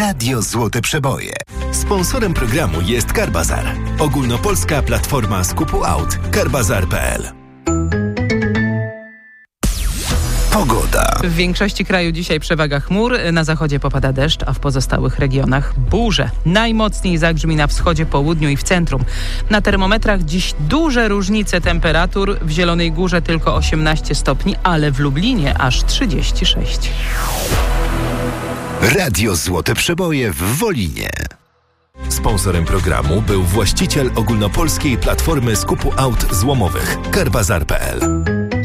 Radio Złote Przeboje. Sponsorem programu jest Carbazar. Ogólnopolska platforma skupu aut. Carbazar.pl. Pogoda. W większości kraju dzisiaj przewaga chmur, na zachodzie popada deszcz, a w pozostałych regionach burze. Najmocniej zagrzmi na wschodzie, południu i w centrum. Na termometrach dziś duże różnice temperatur. W Zielonej Górze tylko 18 stopni, ale w Lublinie aż 36. Radio Złote Przeboje w Wolinie. Sponsorem programu był właściciel ogólnopolskiej platformy skupu aut złomowych Carbazar.pl.